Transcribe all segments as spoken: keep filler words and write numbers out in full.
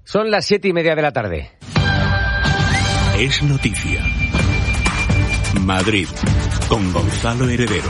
Son las siete y media de la tarde. Es noticia. Madrid, con Gonzalo Heredero.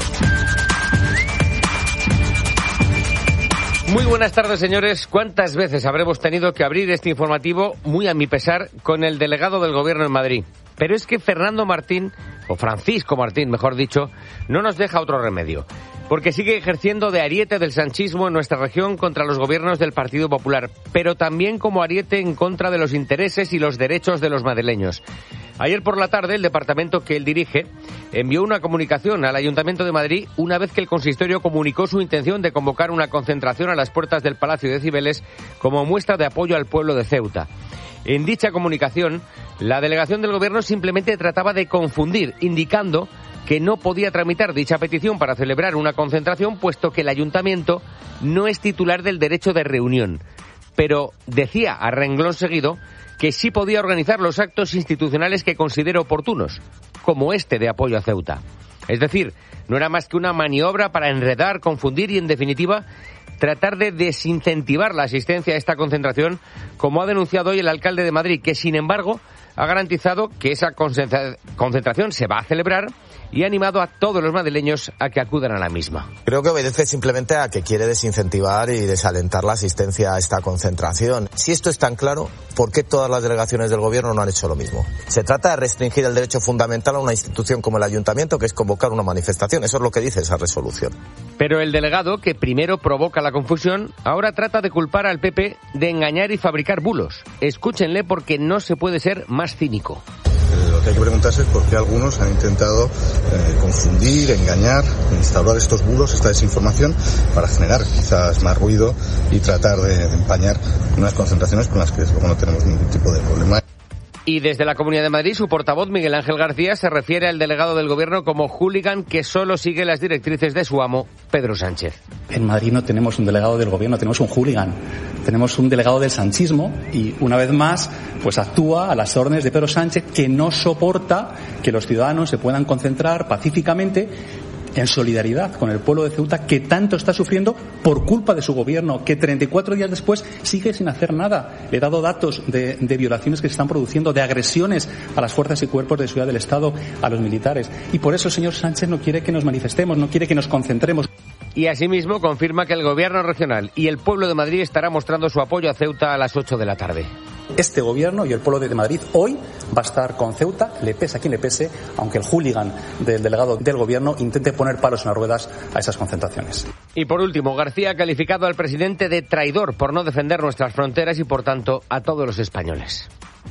Muy buenas tardes, señores. ¿Cuántas veces habremos tenido que abrir este informativo, muy a mi pesar, con el delegado del Gobierno en Madrid? Pero es que Fernando Martín, o Francisco Martín, mejor dicho, no nos deja otro remedio, porque sigue ejerciendo de ariete del sanchismo en nuestra región contra los gobiernos del Partido Popular, pero también como ariete en contra de los intereses y los derechos de los madrileños. Ayer por la tarde, el departamento que él dirige envió una comunicación al Ayuntamiento de Madrid una vez que el consistorio comunicó su intención de convocar una concentración a las puertas del Palacio de Cibeles como muestra de apoyo al pueblo de Ceuta. En dicha comunicación, la delegación del Gobierno simplemente trataba de confundir, indicando que no podía tramitar dicha petición para celebrar una concentración, puesto que el Ayuntamiento no es titular del derecho de reunión. Pero decía a renglón seguido que sí podía organizar los actos institucionales que considere oportunos, como este de apoyo a Ceuta. Es decir, no era más que una maniobra para enredar, confundir y, en definitiva, tratar de desincentivar la asistencia a esta concentración, como ha denunciado hoy el alcalde de Madrid, que, sin embargo, ha garantizado que esa concentración se va a celebrar y ha animado a todos los madrileños a que acudan a la misma. Creo que obedece simplemente a que quiere desincentivar y desalentar la asistencia a esta concentración. Si esto es tan claro, ¿por qué todas las delegaciones del Gobierno no han hecho lo mismo? Se trata de restringir el derecho fundamental a una institución como el Ayuntamiento, que es convocar una manifestación. Eso es lo que dice esa resolución. Pero el delegado, que primero provoca la confusión, ahora trata de culpar al P P de engañar y fabricar bulos. Escúchenle, porque no se puede ser más cínico. Lo que hay que preguntarse es por qué algunos han intentado eh, confundir, engañar, instaurar estos bulos, esta desinformación, para generar quizás más ruido y tratar de, de empañar unas concentraciones con las que desde luego no tenemos ningún tipo de problema. Y desde la Comunidad de Madrid, su portavoz, Miguel Ángel García, se refiere al delegado del Gobierno como hooligan que solo sigue las directrices de su amo, Pedro Sánchez. En Madrid no tenemos un delegado del Gobierno, tenemos un hooligan. Tenemos un delegado del sanchismo y, una vez más, pues actúa a las órdenes de Pedro Sánchez, que no soporta que los ciudadanos se puedan concentrar pacíficamente en solidaridad con el pueblo de Ceuta, que tanto está sufriendo por culpa de su gobierno, que treinta y cuatro días después sigue sin hacer nada. Le he dado datos de, de violaciones que se están produciendo, de agresiones a las fuerzas y cuerpos de seguridad del Estado, a los militares. Y por eso el señor Sánchez no quiere que nos manifestemos, no quiere que nos concentremos. Y asimismo confirma que el Gobierno regional y el pueblo de Madrid estará mostrando su apoyo a Ceuta a las ocho de la tarde. Este Gobierno y el pueblo de Madrid hoy va a estar con Ceuta, le pese a quien le pese, aunque el hooligan del delegado del Gobierno intente poner palos en las ruedas a esas concentraciones. Y por último, García ha calificado al presidente de traidor por no defender nuestras fronteras y, por tanto, a todos los españoles.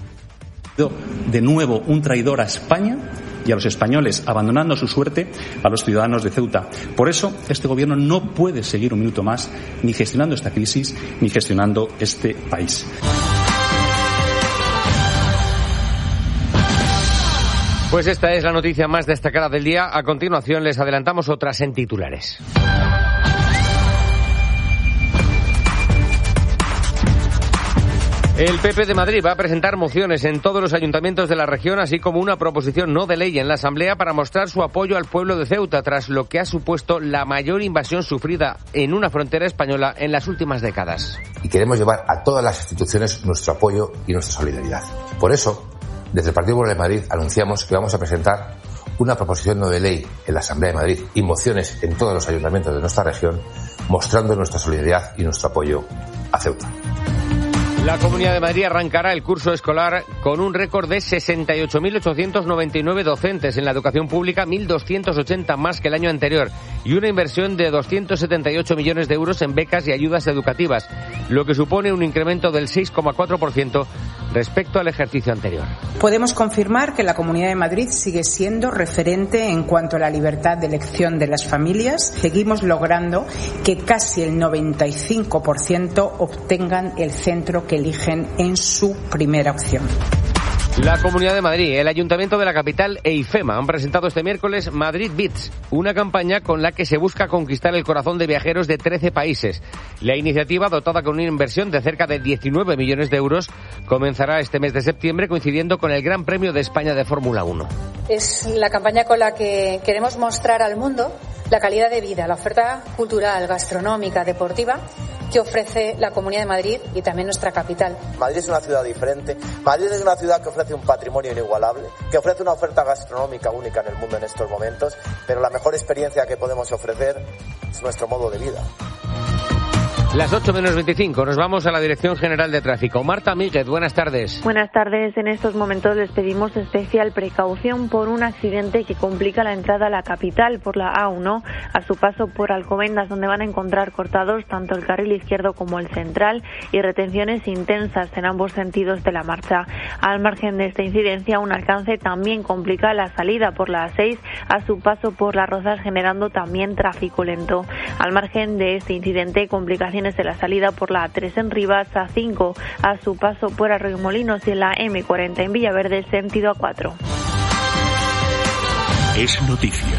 De nuevo, un traidor a España y a los españoles, abandonando su suerte a los ciudadanos de Ceuta. Por eso, este Gobierno no puede seguir un minuto más ni gestionando esta crisis ni gestionando este país. Pues esta es la noticia más destacada del día. A continuación les adelantamos otras en titulares. El P P de Madrid va a presentar mociones en todos los ayuntamientos de la región, así como una proposición no de ley en la Asamblea para mostrar su apoyo al pueblo de Ceuta, tras lo que ha supuesto la mayor invasión sufrida en una frontera española en las últimas décadas. Y queremos llevar a todas las instituciones nuestro apoyo y nuestra solidaridad. Por eso, desde el Partido Popular de Madrid anunciamos que vamos a presentar una proposición no de ley en la Asamblea de Madrid y mociones en todos los ayuntamientos de nuestra región, mostrando nuestra solidaridad y nuestro apoyo a Ceuta. La Comunidad de Madrid arrancará el curso escolar con un récord de sesenta y ocho mil ochocientos noventa y nueve docentes en la educación pública, mil doscientos ochenta más que el año anterior, y una inversión de doscientos setenta y ocho millones de euros en becas y ayudas educativas, lo que supone un incremento del seis coma cuatro por ciento respecto al ejercicio anterior. Podemos confirmar que la Comunidad de Madrid sigue siendo referente en cuanto a la libertad de elección de las familias. Seguimos logrando que casi el noventa y cinco por ciento obtengan el centro que eligen en su primera opción. La Comunidad de Madrid, el Ayuntamiento de la capital e IFEMA han presentado este miércoles Madrid Beats, una campaña con la que se busca conquistar el corazón de viajeros de trece países. La iniciativa, dotada con una inversión de cerca de diecinueve millones de euros, comenzará este mes de septiembre, coincidiendo con el Gran Premio de España de Fórmula uno. Es la campaña con la que queremos mostrar al mundo la calidad de vida, la oferta cultural, gastronómica, deportiva, que ofrece la Comunidad de Madrid y también nuestra capital. Madrid es una ciudad diferente. Madrid es una ciudad que ofrece un patrimonio inigualable, que ofrece una oferta gastronómica única en el mundo en estos momentos, pero la mejor experiencia que podemos ofrecer es nuestro modo de vida. Las ocho menos veinticinco, nos vamos a la Dirección General de Tráfico. Marta Míguez, buenas tardes. Buenas tardes. En estos momentos les pedimos especial precaución por un accidente que complica la entrada a la capital por la A uno a su paso por Alcobendas, donde van a encontrar cortados tanto el carril izquierdo como el central y retenciones intensas en ambos sentidos de la marcha. Al margen de esta incidencia, un alcance también complica la salida por la A seis a su paso por Las Rozas, generando también tráfico lento. Al margen de este incidente, complicaciones de la salida por la A tres en Rivas, A cinco a su paso por Arroyomolinos y en la eme cuarenta en Villaverde, sentido A cuatro. Es noticia.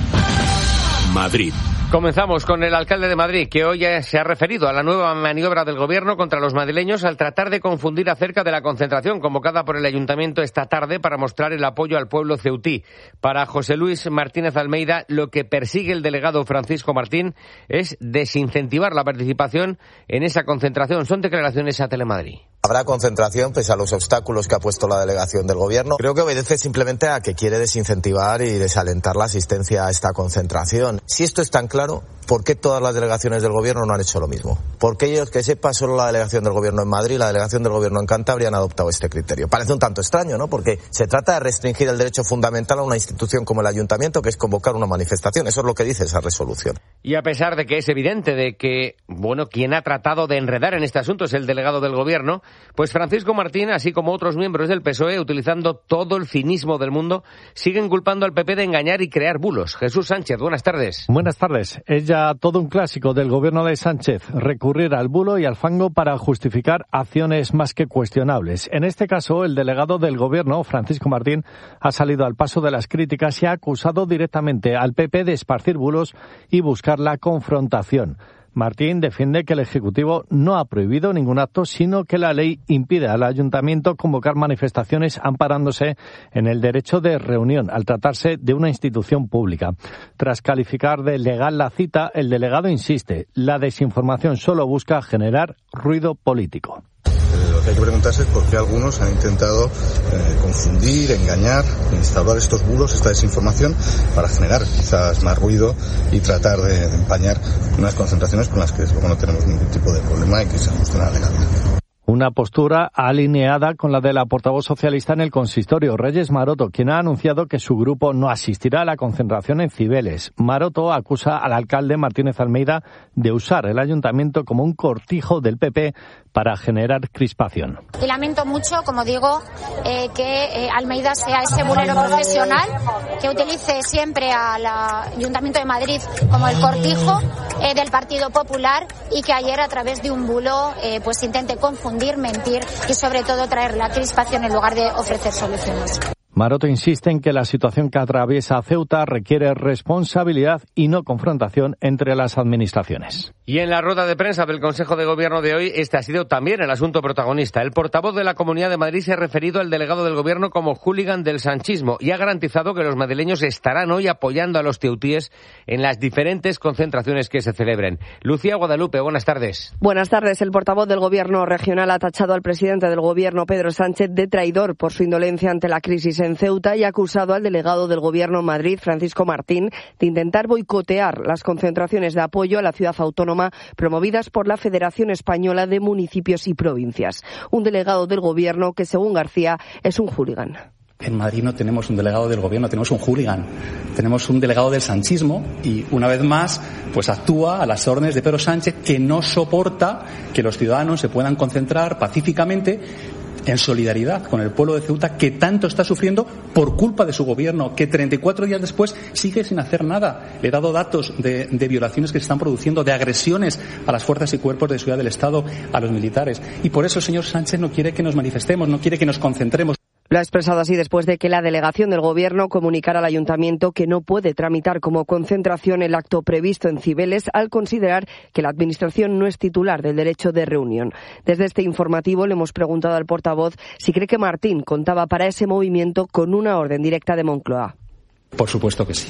Madrid. Comenzamos con el alcalde de Madrid, que hoy se ha referido a la nueva maniobra del gobierno contra los madrileños al tratar de confundir acerca de la concentración convocada por el ayuntamiento esta tarde para mostrar el apoyo al pueblo ceutí. Para José Luis Martínez Almeida, lo que persigue el delegado Francisco Martín es desincentivar la participación en esa concentración. Son declaraciones a Telemadrid. Habrá concentración pese a los obstáculos que ha puesto la delegación del gobierno. Creo que obedece simplemente a que quiere desincentivar y desalentar la asistencia a esta concentración. Si esto es tan claro, ¿por qué todas las delegaciones del gobierno no han hecho lo mismo? Porque ellos, que sepa, solo la delegación del gobierno en Madrid y la delegación del gobierno en Cantabria han adoptado este criterio. Parece un tanto extraño, ¿no? Porque se trata de restringir el derecho fundamental a una institución como el ayuntamiento, que es convocar una manifestación. Eso es lo que dice esa resolución. Y a pesar de que es evidente de que, bueno, quien ha tratado de enredar en este asunto es el delegado del gobierno, pues Francisco Martín, así como otros miembros del P S O E, utilizando todo el cinismo del mundo, siguen culpando al P P de engañar y crear bulos. Jesús Sánchez, buenas tardes. Buenas tardes. Es ya todo un clásico del gobierno de Sánchez, recurrir al bulo y al fango para justificar acciones más que cuestionables. En este caso, el delegado del gobierno, Francisco Martín, ha salido al paso de las críticas y ha acusado directamente al P P de esparcir bulos y buscar la confrontación. Martín defiende que el Ejecutivo no ha prohibido ningún acto, sino que la ley impide al Ayuntamiento convocar manifestaciones amparándose en el derecho de reunión, al tratarse de una institución pública. Tras calificar de legal la cita, el delegado insiste, la desinformación solo busca generar ruido político. Lo que hay que preguntarse es por qué algunos han intentado eh, confundir, engañar, instaurar estos bulos, esta desinformación, para generar quizás más ruido y tratar de, de empañar unas concentraciones con las que desde luego no tenemos ningún tipo de problema y que se ajustan a la legalidad. Una postura alineada con la de la portavoz socialista en el consistorio, Reyes Maroto, quien ha anunciado que su grupo no asistirá a la concentración en Cibeles. Maroto acusa al alcalde Martínez Almeida de usar el ayuntamiento como un cortijo del P P para generar crispación. Y lamento mucho, como digo, eh, que eh, Almeida sea ese bulero profesional que utilice siempre al Ayuntamiento de Madrid como el cortijo eh, del Partido Popular y que ayer a través de un bulo eh, pues intente confundir, mentir y sobre todo traer la crispación en lugar de ofrecer soluciones. Maroto insiste en que la situación que atraviesa Ceuta requiere responsabilidad y no confrontación entre las administraciones. Y en la rueda de prensa del Consejo de Gobierno de hoy, este ha sido también el asunto protagonista. El portavoz de la Comunidad de Madrid se ha referido al delegado del Gobierno como hooligan del sanchismo y ha garantizado que los madrileños estarán hoy apoyando a los ceutíes en las diferentes concentraciones que se celebren. Lucía Guadalupe, buenas tardes. Buenas tardes. El portavoz del Gobierno regional ha tachado al presidente del Gobierno, Pedro Sánchez, de traidor por su indolencia ante la crisis en Ceuta y ha acusado al delegado del Gobierno en Madrid, Francisco Martín, de intentar boicotear las concentraciones de apoyo a la ciudad autónoma promovidas por la Federación Española de Municipios y Provincias. Un delegado del Gobierno que, según García, es un hooligan. En Madrid no tenemos un delegado del gobierno, tenemos un hooligan. Tenemos un delegado del sanchismo y, una vez más, pues actúa a las órdenes de Pedro Sánchez, que no soporta que los ciudadanos se puedan concentrar pacíficamente en solidaridad con el pueblo de Ceuta, que tanto está sufriendo por culpa de su gobierno, que treinta y cuatro días después sigue sin hacer nada. Le he dado datos de, de violaciones que se están produciendo, de agresiones a las fuerzas y cuerpos de seguridad del Estado, a los militares. Y por eso el señor Sánchez no quiere que nos manifestemos, no quiere que nos concentremos. Lo ha expresado así después de que la delegación del Gobierno comunicara al Ayuntamiento que no puede tramitar como concentración el acto previsto en Cibeles al considerar que la Administración no es titular del derecho de reunión. Desde este informativo le hemos preguntado al portavoz si cree que Martín contaba para ese movimiento con una orden directa de Moncloa. Por supuesto que sí.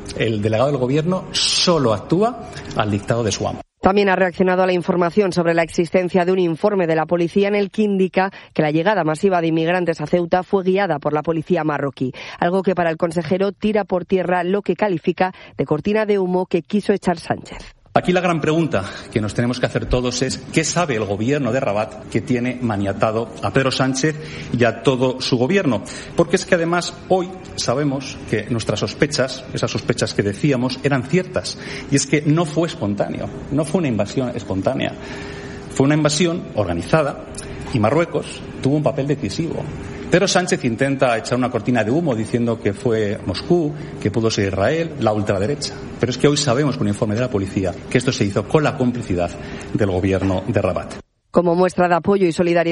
El delegado del gobierno solo actúa al dictado de su amo. También ha reaccionado a la información sobre la existencia de un informe de la policía en el que indica que la llegada masiva de inmigrantes a Ceuta fue guiada por la policía marroquí, algo que para el consejero tira por tierra lo que califica de cortina de humo que quiso echar Sánchez. Aquí la gran pregunta que nos tenemos que hacer todos es ¿qué sabe el gobierno de Rabat que tiene maniatado a Pedro Sánchez y a todo su gobierno? Porque es que además hoy sabemos que nuestras sospechas, esas sospechas que decíamos, eran ciertas. Y es que no fue espontáneo, no fue una invasión espontánea. Fue una invasión organizada y Marruecos tuvo un papel decisivo. Pedro Sánchez intenta echar una cortina de humo diciendo que fue Moscú, que pudo ser Israel, la ultraderecha. Pero es que hoy sabemos con un informe de la policía que esto se hizo con la complicidad del gobierno de Rabat. Como muestra de apoyo y solidaridad